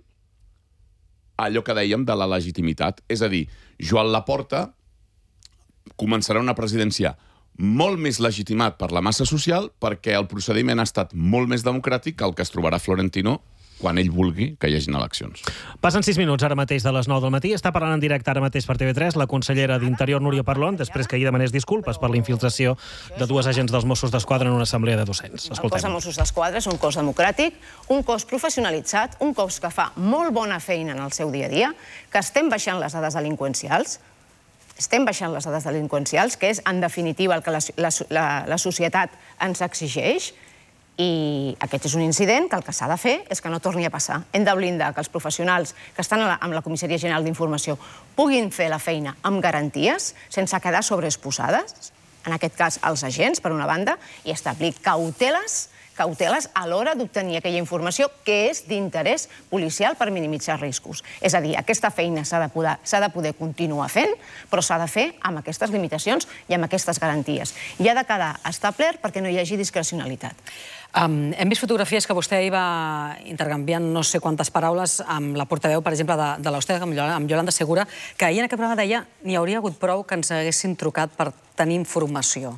allò que dèiem de la legitimitat. És a dir, Joan Laporta començarà una presidència molt més legitimat per la massa social perquè el procediment ha estat molt més democràtic que el que es trobarà Florentino quan ell vulgui que hi hagin eleccions. Passen sis minuts ara mateix de les nou del matí. Està parlant en directe ara mateix per T V tres la consellera d'Interior, Núria Parlon, després que ahir demanés disculpes per la infiltració de dues agents dels Mossos d'Esquadra en una assemblea de docents. El cos de Mossos d'Esquadra és un cos democràtic, un cos professionalitzat, un cos que fa molt bona feina en el seu dia a dia, que estem baixant les dades delinqüencials, estem baixant les dades delinqüencials, que és, en definitiva, el que la, la, la societat ens exigeix, i aquest és un incident que el que s'ha de fer és que no torni a passar. Hem de blindar que els professionals que estan amb la Comissaria General d'Informació puguin fer la feina amb garanties, sense quedar sobreexposades, en aquest cas els agents, per una banda, i establir cauteles cauteles a l'hora d'obtenir aquella informació que és d'interès policial per minimitzar riscos. És a dir, aquesta feina s'ha de poder, s'ha de poder continuar fent, però s'ha de fer amb aquestes limitacions i amb aquestes garanties. I ha de quedar establert perquè no hi hagi discrecionalitat. Um, hem vist fotografies que vostè hi va intercanviant no sé quantes paraules amb la portaveu, per exemple, de, de l'Austec, amb, amb Yolanda Segura, que ahir en aquest programa deia n'hi hauria hagut prou que ens haguessin trucat per tenir informació.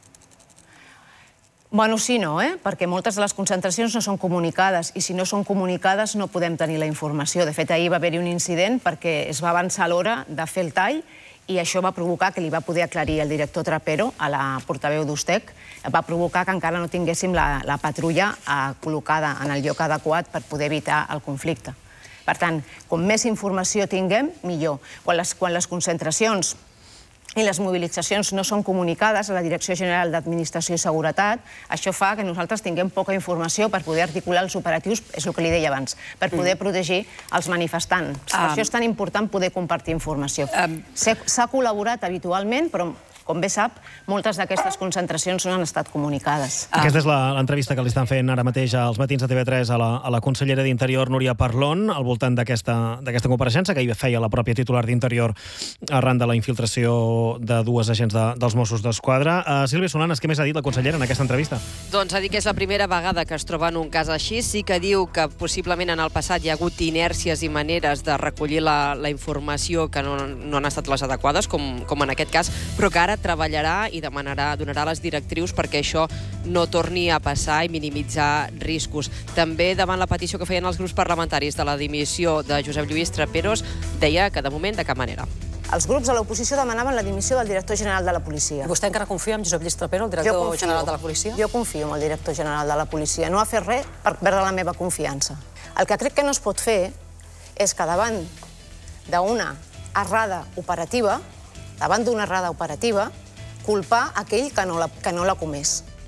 Bueno, sí, no, eh? Perquè moltes de les concentracions no són comunicades i si no són comunicades no podem tenir la informació. De fet, ahir va haver-hi un incident perquè es va avançar l'hora de fer el tall i això va provocar que li va poder aclarir el director Trapero a la portaveu d'Ustec, va provocar que encara no tinguéssim la, la patrulla eh, col·locada en el lloc adequat per poder evitar el conflicte. Per tant, com més informació tinguem, millor. Quan les, quan les concentracions i les mobilitzacions no són comunicades a la Direcció General d'Administració i Seguretat, això fa que nosaltres tinguem poca informació per poder articular els operatius, és el que li deia abans, per poder protegir els manifestants. Per això és tan important poder compartir informació. S'ha col·laborat habitualment, però com bé sap, moltes d'aquestes concentracions no han estat comunicades. Aquesta és l'entrevista que li estan fent ara mateix als matins de T V tres a la, a la consellera d'Interior, Núria Parlon, al voltant d'aquesta compareixença que hi feia la pròpia titular d'Interior arran de la infiltració de dues agents de, dels Mossos d'Esquadra. Uh, Sílvia Solanes, què més ha dit la consellera en aquesta entrevista? Doncs ha dit que és la primera vegada que es troba en un cas així. Sí que diu que possiblement en el passat hi ha hagut inèrcies i maneres de recollir la, la informació que no, no han estat les adequades, com, com en aquest cas, però que ara treballarà i demanarà, donarà les directrius perquè això no torni a passar i minimitzar riscos. També davant la petició que feien els grups parlamentaris de la dimissió de Josep Lluís Traperos, deia que de moment de cap manera. Els grups de l'oposició demanaven la dimissió del director general de la policia. Vostè encara confia en Josep Lluís Trapero, el director confio, general de la policia? Jo confio en el director general de la policia. No ha fet res per perdre la meva confiança. El que crec que no es pot fer és que davant d'una errada operativa, davant d'una errada operativa, culpar aquell que no l'ha comès.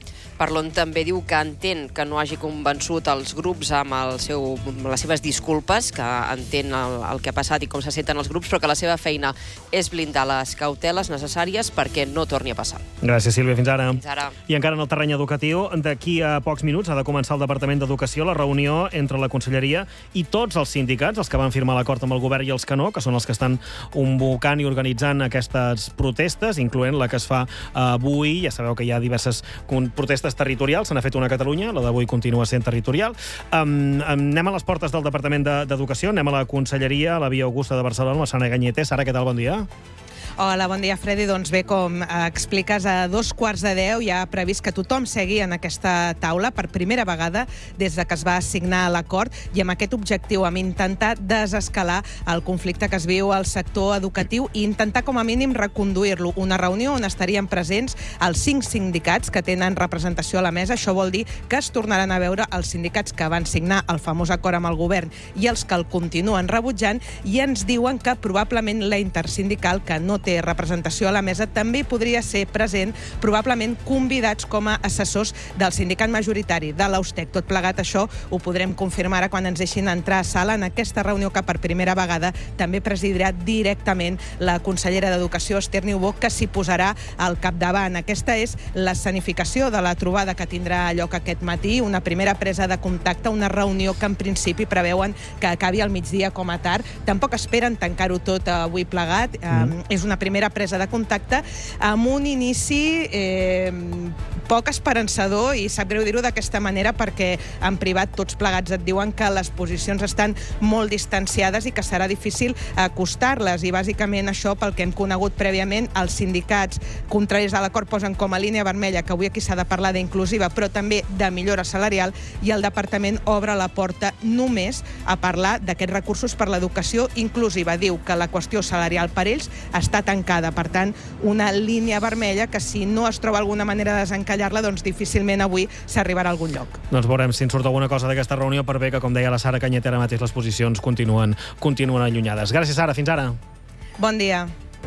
Parlon també diu que entén que no hagi convençut els grups amb, el seu, amb les seves disculpes, que entén el, el que ha passat i com se senten els grups, però que la seva feina és blindar les cauteles necessàries perquè no torni a passar. Gràcies, Sílvia. Fins ara. Fins ara. I encara en el terreny educatiu, d'aquí a pocs minuts ha de començar el Departament d'Educació la reunió entre la Conselleria i tots els sindicats, els que van firmar l'acord amb el govern i els que no, que són els que estan convocant i organitzant aquestes protestes, incloent la que es fa avui. Ja sabeu que hi ha diverses protestes territorials, se n'ha fet una a Catalunya, la d'avui continua sent territorial. Um, anem a les portes del Departament d'Educació, anem a la Conselleria, a la Via Augusta de Barcelona, la Sara Ganyeter. Sara, què tal? Bon dia. Hola, bon dia, Freddy. Doncs bé, com expliques, a dos quarts de deu hi ha previst que tothom segui en aquesta taula per primera vegada des de que es va signar l'acord i amb aquest objectiu, amb intentar desescalar el conflicte que es viu al sector educatiu i intentar com a mínim reconduir-lo. Una reunió on estarien presents els cinc sindicats que tenen representació a la mesa. Això vol dir que es tornaran a veure els sindicats que van signar el famós acord amb el govern i els que el continuen rebutjant, i ens diuen que probablement la intersindical, que no té representació a la mesa, també podria ser present, probablement convidats com a assessors del sindicat majoritari de l'Austec. Tot plegat, això ho podrem confirmar ara quan ens deixin entrar a sala en aquesta reunió que per primera vegada també presidirà directament la consellera d'Educació, Esther Niubó, que s'hi posarà al capdavant. Aquesta és l'escenificació de la trobada que tindrà lloc aquest matí, una primera presa de contacte, una reunió que en principi preveuen que acabi al migdia com a tard. Tampoc esperen tancar-ho tot avui plegat. Mm. És una una primera presa de contacte amb un inici eh, poc esperançador, i sap greu dir-ho d'aquesta manera perquè en privat tots plegats et diuen que les posicions estan molt distanciades i que serà difícil acostar-les, i bàsicament això pel que hem conegut prèviament. Els sindicats contraris a l'acord posen com a línia vermella que avui aquí s'ha de parlar d'inclusiva però també de millora salarial, i el departament obre la porta només a parlar d'aquests recursos per l'educació inclusiva. Diu que la qüestió salarial per ells està tancada. Per tant, una línia vermella que si no es troba alguna manera de desencallar-la, doncs difícilment avui s'arribarà a algun lloc. Doncs veurem si en surt alguna cosa d'aquesta reunió, per bé que, com deia la Sara Ganyeter, ara mateix les posicions continuen, continuen allunyades. Gràcies, Sara. Fins ara. Bon dia.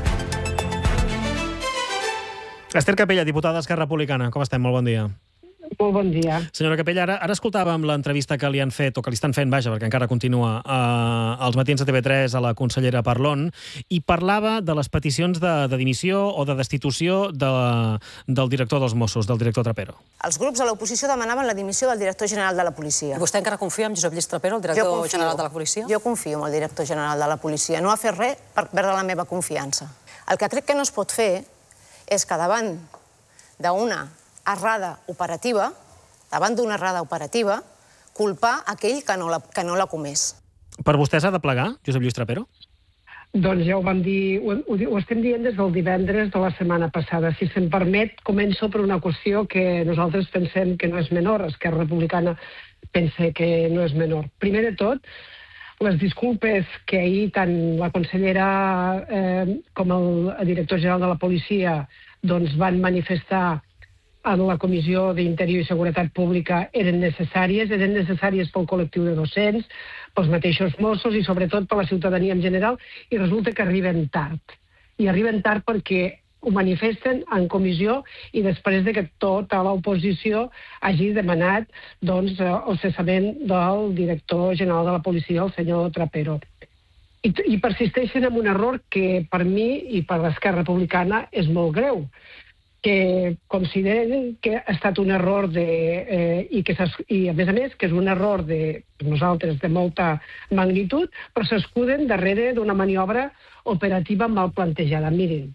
Esther Capella, diputada d'Esquerra Republicana. Com estem? Molt bon dia. Molt bon dia. Senyora Capella, ara, ara escoltàvem l'entrevista que li han fet, o que li estan fent, vaja, perquè encara continua, eh, als matins de T V tres a la consellera Parlon, i parlava de les peticions de, de dimissió o de destitució de, del director dels Mossos, del director Trapero. Els grups de l'oposició demanaven la dimissió del director general de la policia. I vostè encara confia en Josep Lluís Trapero, el director confio, general de la policia? Jo confio en el director general de la policia. No ha fet res per perdre la meva confiança. El que crec que no es pot fer és que davant d'una errada operativa, davant d'una errada operativa, culpar aquell que no l'ha que no l'ha comès. Per vostè s'ha de plegar, Josep Lluís Trapero? Doncs ja ho vam dir, ho, ho, ho estem dient des del divendres de la setmana passada. Si se'm permet, començo per una qüestió que nosaltres pensem que no és menor, Esquerra Republicana pensa que no és menor. Primer de tot, les disculpes que ahir tant la consellera eh, com el director general de la policia doncs, van manifestar en la Comissió d'Interior i Seguretat Pública eren necessàries, eren necessàries pel col·lectiu de docents, pels mateixos Mossos i sobretot per la ciutadania en general, i resulta que arriben tard. I arriben tard perquè ho manifesten en comissió i després de que tota l'oposició hagi demanat doncs, el cessament del director general de la policia, el senyor Trapero. I, i persisteixen en un error que per mi i per l'Esquerra Republicana és molt greu, que consideren que ha estat un error de, eh, i, que i a més a més que és un error de nosaltres de molta magnitud, però s'escuden darrere d'una maniobra operativa mal plantejada. Mirin,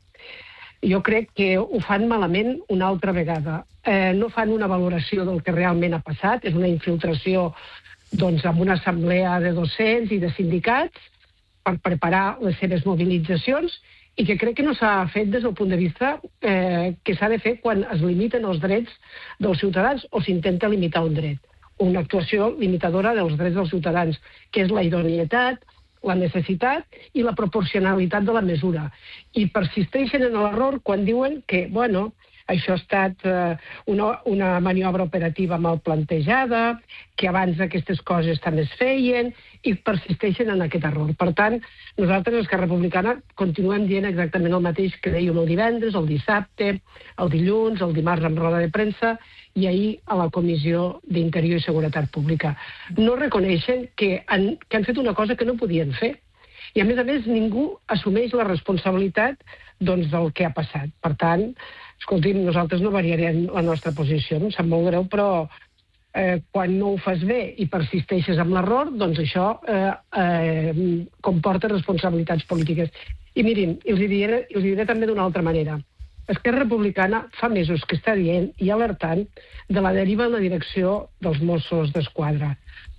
jo crec que ho fan malament una altra vegada. Eh, no fan una valoració del que realment ha passat, és una infiltració doncs, amb una assemblea de docents i de sindicats per preparar les seves mobilitzacions, i que crec que no s'ha fet des del punt de vista eh, que s'ha de fer quan es limiten els drets dels ciutadans o s'intenta limitar un dret. Una actuació limitadora dels drets dels ciutadans, que és la idoneïtat, la necessitat i la proporcionalitat de la mesura. I persisteixen en l'error quan diuen que, bueno, això ha estat eh, una, una maniobra operativa mal plantejada, que abans aquestes coses també es feien i persisteixen en aquest error. Per tant, nosaltres, Esquerra Republicana, continuem dient exactament el mateix que dèiem el divendres, el dissabte, el dilluns, el dimarts amb roda de premsa i ahir a la Comissió d'Interior i Seguretat Pública. No reconeixen que han, que han fet una cosa que no podien fer. I, a més a més, ningú assumeix la responsabilitat doncs, del que ha passat. Per tant, escolti'm, nosaltres no variarem la nostra posició, em sap molt greu, però eh, quan no ho fas bé i persisteixes amb l'error, doncs això eh, eh, comporta responsabilitats polítiques. I mirin, els hi diré, els hi diré també d'una altra manera. Esquerra Republicana fa mesos que està dient i alertant de la deriva en la direcció dels Mossos d'Esquadra.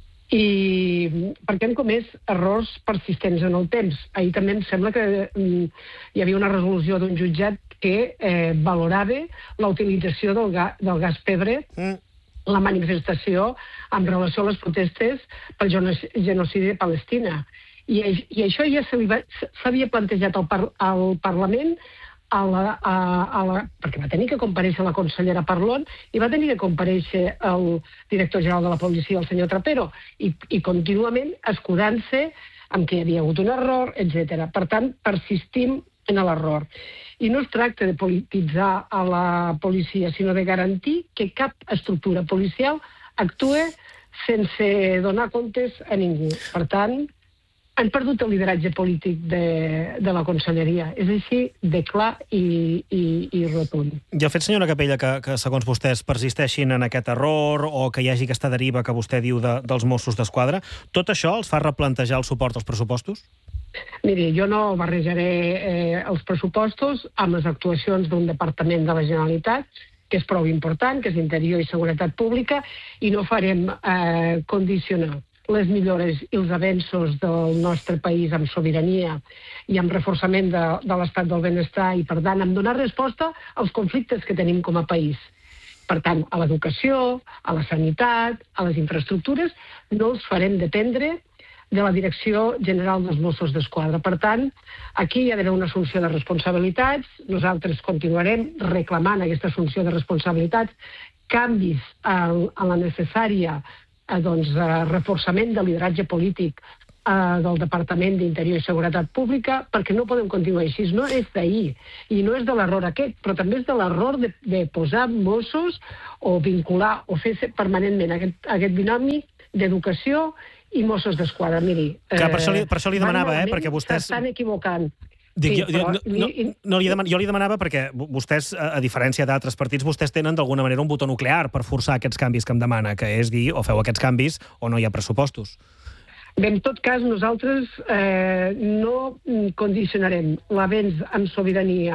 I perquè han comès errors persistents en el temps. Ahir també em sembla que mm, hi havia una resolució d'un jutjat que eh, valorava la utilització del, ga, del gas pebre, mm. la manifestació en relació a les protestes pel genocidi de Palestina. I, i això ja s'havia plantejat al, par, al Parlament A la, a, a la, perquè va tenir que comparèixer la consellera Parlon i va tenir que comparèixer el director general de la policia, el senyor Trapero, i, i contínuament escudant-se amb que hi havia hagut un error, etcètera. Per tant, persistim en l'error. I no es tracta de polititzar a la policia, sinó de garantir que cap estructura policial actue sense donar comptes a ningú. Per tant, han perdut el lideratge polític de, de la conselleria. És així de clar i, i, i rotund. I el fet, senyora Capella, que, que segons vostès persisteixin en aquest error o que hi hagi aquesta deriva que vostè diu de, dels Mossos d'Esquadra, tot això els fa replantejar el suport als pressupostos? Miri, jo no barrejaré eh, els pressupostos amb les actuacions d'un departament de la Generalitat, que és prou important, que és Interior i Seguretat Pública, i no farem eh, condicionar les millores i els avenços del nostre país amb sobirania i amb reforçament de, de l'estat del benestar i, per tant, amb donar resposta als conflictes que tenim com a país. Per tant, a l'educació, a la sanitat, a les infraestructures, no els farem dependre de la Direcció General dels Mossos d'Esquadra. Per tant, aquí hi ha d'haver una assumpció de responsabilitats. Nosaltres continuarem reclamant aquesta assumpció de responsabilitats, canvis en, en la necessària doncs, reforçament del lideratge polític eh, del Departament d'Interior i Seguretat Pública, perquè no podem continuar així. No és d'ahir, i no és de l'error aquest, però també és de l'error de, de posar Mossos o vincular o fer permanentment aquest, aquest binomi d'educació i Mossos d'Esquadra. Miri, que per, això li, per això li demanava, eh, perquè vostès s'estan equivocant. Dic, sí, jo, jo, no, no, no li deman, jo li demanava perquè vostès, a diferència d'altres partits, vostès tenen d'alguna manera un botó nuclear per forçar aquests canvis que em demana, que és dir o feu aquests canvis o no hi ha pressupostos. Bé, en tot cas, nosaltres eh, no condicionarem l'avenç amb sobirania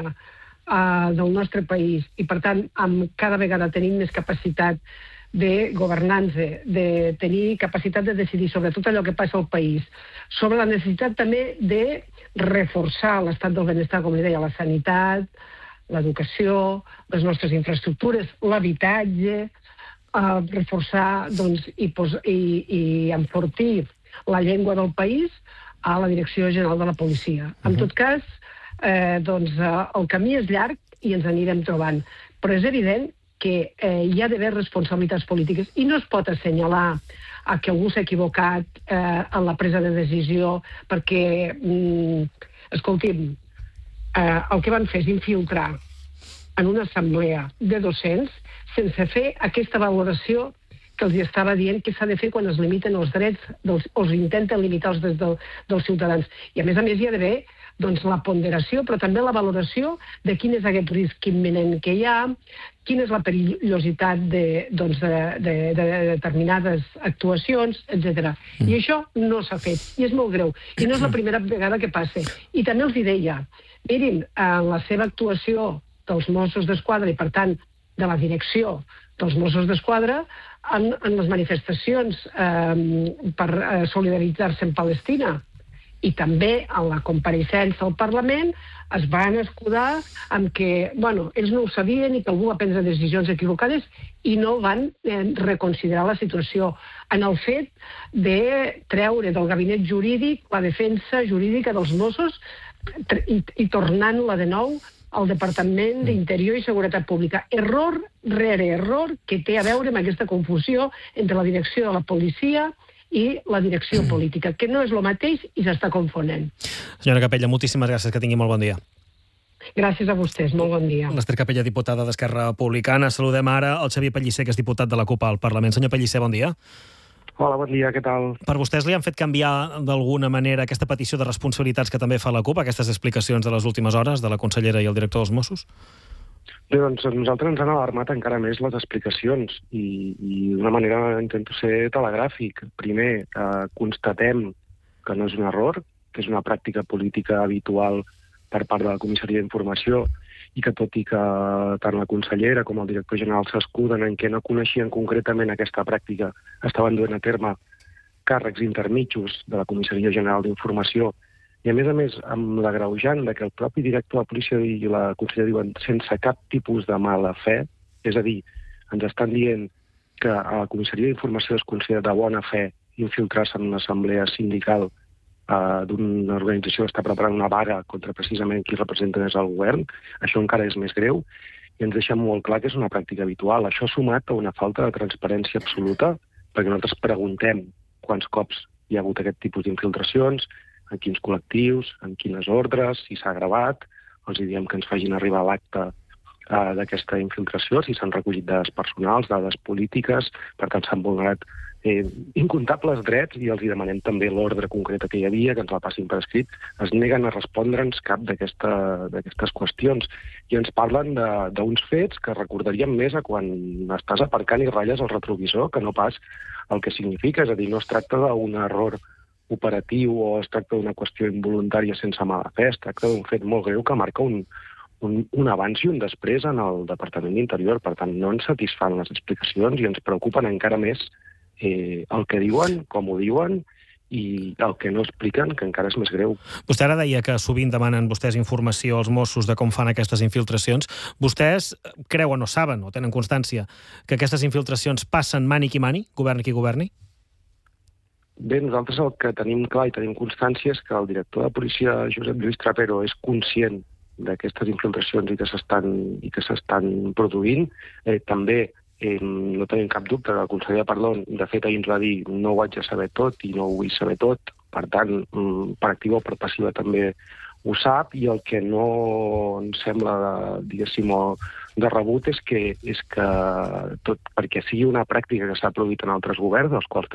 eh, del nostre país i, per tant, amb cada vegada tenim més capacitat de governança, de tenir capacitat de decidir sobre tot allò que passa al país, sobre la necessitat també de reforçar l'estat del benestar, com li deia, la sanitat, l'educació, les nostres infraestructures, l'habitatge, eh, reforçar doncs, i, pos i, i enfortir la llengua del país a la Direcció General de la Policia. Uh-huh. En tot cas, eh, doncs, eh, el camí és llarg i ens anirem trobant, però és evident que eh, hi ha d'haver responsabilitats polítiques i no es pot assenyalar a que algú s'ha equivocat eh, en la presa de decisió perquè, mm, escolti'm, eh, el que van fer és infiltrar en una assemblea de docents sense fer aquesta valoració que els estava dient que s'ha de fer quan es limiten els drets dels, o es intenten limitar els drets del, dels ciutadans. I a més a més hi ha d'haver doncs, la ponderació, però també la valoració de quin és aquest risc imminent que hi ha, quina és la perillositat de, doncs, de, de, de determinades actuacions, etcètera. Mm. I això no s'ha fet, i és molt greu. I no és la primera vegada que passa. I també els hi deia, mirin, en la seva actuació dels Mossos d'Esquadra i, per tant, de la direcció dels Mossos d'Esquadra, en, en les manifestacions eh, per eh, solidaritzar-se amb Palestina, i també en la compareixença al Parlament es van escudar amb que, bueno, ells no ho sabien i que algú va prendre decisions equivocades i no van eh, reconsiderar la situació en el fet de treure del gabinet jurídic la defensa jurídica dels Mossos i, i tornant-la de nou al Departament d'Interior i Seguretat Pública. Error rere error que té a veure amb aquesta confusió entre la direcció de la policia i la direcció política, que no és el mateix i s'està confonent. Senyora Capella, moltíssimes gràcies, que tingui molt bon dia. Gràcies a vostès, molt bon dia. L'Ester Capella, diputada d'Esquerra Republicana. Saludem ara el Xavier Pellicer, que és diputat de la CUP al Parlament. Senyor Pellicer, bon dia. Hola, bon dia, què tal? Per vostès li han fet canviar d'alguna manera aquesta petició de responsabilitats que també fa la CUP, aquestes explicacions de les últimes hores de la consellera i el director dels Mossos? Bé, doncs a nosaltres ens han alarmat encara més les explicacions i, i d'una manera intento ser telegràfic. Primer, eh, constatem que no és un error, que és una pràctica política habitual per part de la Comissaria d'Informació i que tot i que tant la consellera com el director general s'escuden en què no coneixien concretament aquesta pràctica, estaven duent a terme càrrecs intermitjos de la Comissaria General d'Informació i, a més a més, amb l'agreujant de que el propi director de la policia i la consellera diuen sense cap tipus de mala fe, és a dir, ens estan dient que a la Comissaria d'Informació es considera de bona fe infiltrar-se en una assemblea sindical uh, d'una organització que està preparant una vaga contra precisament qui representa des del govern. Això encara és més greu i ens deixa molt clar que és una pràctica habitual. Això sumat a una falta de transparència absoluta, perquè nosaltres preguntem quants cops hi ha hagut aquest tipus d'infiltracions, en quins col·lectius, en quines ordres, si s'ha gravat, els diem que ens facin arribar l'acte eh, d'aquesta infiltració, si s'han recollit dades personals, dades polítiques, per tant s'han vulnerat eh, incomptables drets i els hi demanem també l'ordre concreta que hi havia, que ens la passin per escrit. Es neguen a respondre'ns cap d'aquestes qüestions i ens parlen d'uns fets que recordaríem més a quan estàs aparcant i ratlles el retrovisor que no pas el que significa, és a dir, no es tracta d'un error operatiu o es tracta d'una qüestió involuntària sense mala fe, es tracta d'un fet molt greu que marca un, un, un abans i un després en el Departament d'Interior. Per tant, no ens satisfan les explicacions i ens preocupen encara més eh, el que diuen, com ho diuen i el que no expliquen, que encara és més greu. Vostè ara deia que sovint demanen vostès informació als Mossos de com fan aquestes infiltracions. Vostès creuen o saben o tenen constància que aquestes infiltracions passen mani qui mani, governi qui governi? Bé, nosaltres el que tenim clar i tenim constància és que el director de policia, Josep Lluís Trapero, és conscient d'aquestes infiltracions i que s'estan i que s'estan produint. Eh, també eh, no tenim cap dubte que el conseller Parlon, de fet, ahir ens va dir no ho haig de saber tot i no ho vull saber tot. Per tant, per activa o per passiva també ho sap i el que no ens sembla, diguéssim, de rebut és que, és que tot perquè sigui una pràctica que s'ha produït en altres governs, dels quals